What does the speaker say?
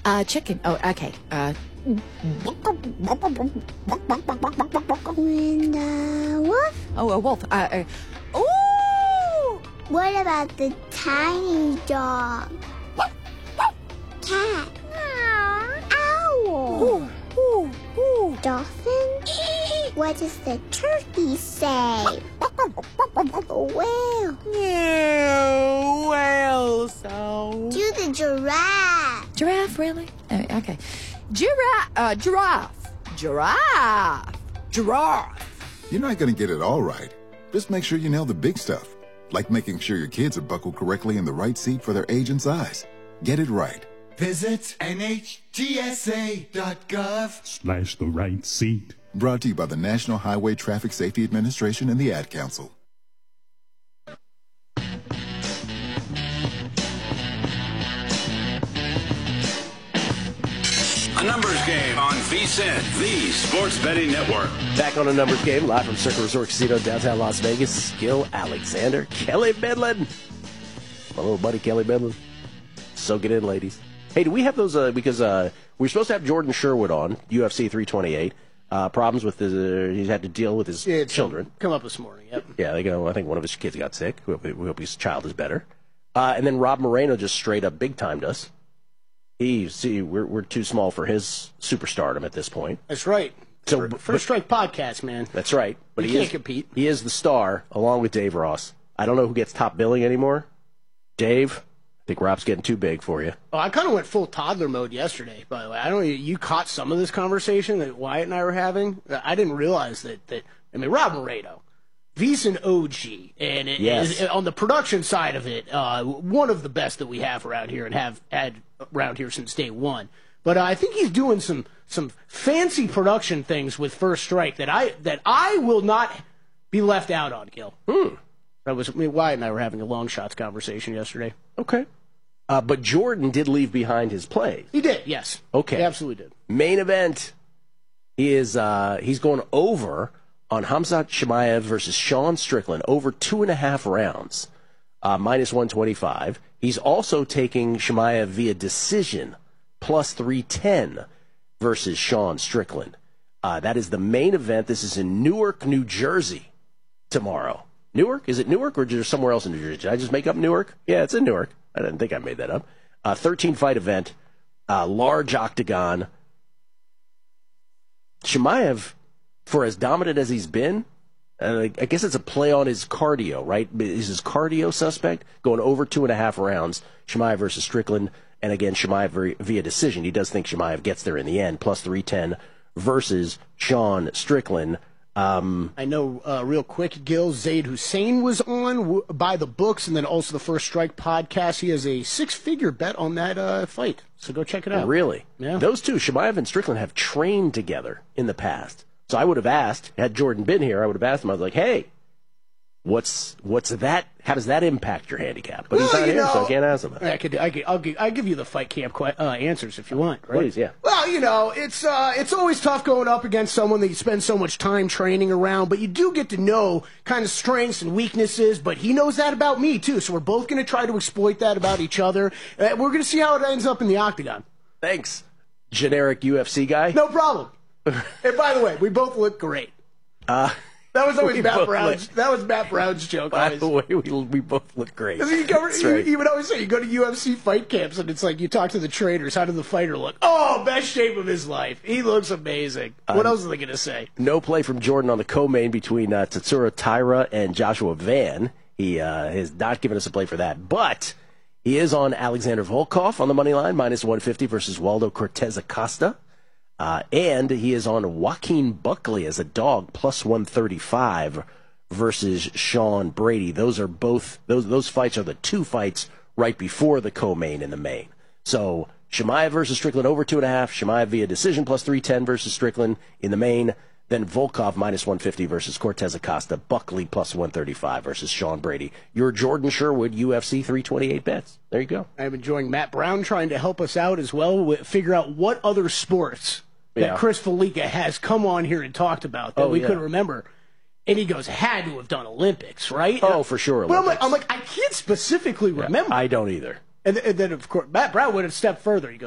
Chicken. Oh, okay. When wolf? Oh, a wolf. Ooh! What about the tiny dog? Cat. Owl. Ooh, ooh, ooh. Dolphin? What does the turkey say? Whale. Yeah, well, so... Do the giraffe. Giraffe, really? Okay. Giraffe. You're not going to get it all right. Just make sure you nail the big stuff, like making sure your kids are buckled correctly in the right seat for their age and size. Get it right. Visit NHTSA.gov/ the right seat. Brought to you by the National Highway Traffic Safety Administration and the Ad Council. A numbers game on VSiN, the Sports Betting Network. Back on a numbers game, live from Circle Resort Casino, downtown Las Vegas. Gil Alexander, Kelly Bidlin. My little buddy Kelly Bidlin. Soak it in, ladies. Hey, do we have those, because we're supposed to have Jordan Sherwood on, UFC 328. Problems with he's had to deal with his children. Come up this morning, yep. Yeah, I think one of his kids got sick. We hope his child is better. And then Rob Moreno just straight up big-timed us. We're too small for his superstardom at this point. That's right. So First Strike Podcast, man. That's right. But he can't compete. He is the star, along with Dave Ross. I don't know who gets top billing anymore. Dave, I think Rob's getting too big for you. Oh, I kind of went full toddler mode yesterday, by the way. I don't know, you caught some of this conversation that Wyatt and I were having. I didn't realize that Rob Moreno, VSiN OG, and is, on the production side of it, one of the best that we have around here and have had around here since day one. But I think he's doing some fancy production things with First Strike that I will not be left out on, Gil. Wyatt and I were having a long shots conversation yesterday. Okay. But Jordan did leave behind his plays. He did, yes. Okay. He absolutely did. Main event is he's going over on Khamzat Chimaev versus Sean Strickland, over 2.5 rounds, minus 125. He's also taking Chimaev via decision, plus 310 versus Sean Strickland. That is the main event. This is in Newark, New Jersey tomorrow. Newark? Is it Newark or is there somewhere else in New Jersey? Did I just make up Newark? Yeah, it's in Newark. I didn't think I made that up. 13-fight event, large octagon. Chimaev, for as dominant as he's been, I guess it's a play on his cardio, right? Is his cardio suspect? Going over 2.5 rounds, Chimaev versus Strickland, and again, Chimaev via decision. He does think Chimaev gets there in the end, plus 310 versus Sean Strickland. I know, real quick, Gil, Zaid Hussein was on by the books, and then also the First Strike podcast. He has a 6-figure bet on that fight, so go check it out. Really? Yeah. Those two, Chimaev and Strickland, have trained together in the past. So I would have asked, had Jordan been here, I would have asked him, I was like, hey, what's that? How does that impact your handicap? But he's not here, so I can't ask him. I'll give you the fight camp answers if you want. Right? Please, yeah. Well, it's always tough going up against someone that you spend so much time training around, but you do get to know kind of strengths and weaknesses. But he knows that about me too, so we're both going to try to exploit that about each other. We're going to see how it ends up in the octagon. Thanks, generic UFC guy. No problem. And by the way, we both look great. That was always Matt Brown's. That was Matt Brown's joke. By the way, we both look great. He would always say, you go to UFC fight camps, and it's like you talk to the trainers. How did the fighter look? Oh, best shape of his life. He looks amazing. What else are they going to say? No play from Jordan on the co-main between Tatsuro Taira and Joshua Van. He has not given us a play for that, but he is on Alexander Volkov on the money line, minus 150 versus Waldo Cortez Acosta. And he is on Joaquin Buckley as a dog, plus 135 versus Sean Brady. Those are both those fights are the two fights right before the co-main and the main. So Chimaev versus Strickland over 2.5. Chimaev via decision plus 310 versus Strickland in the main. Then Volkov minus 150 versus Cortez Acosta. Buckley plus 135 versus Sean Brady. Your Jordan Sherwood UFC 328 bets. There you go. I'm enjoying Matt Brown trying to help us out as well. Figure out what other sports that Chris Felica has come on here and talked about that we couldn't remember. And he goes, had to have done Olympics, right? Oh, for sure. But I'm like, I can't specifically remember. I don't either. And then, of course, Matt Brown went a step further. He goes,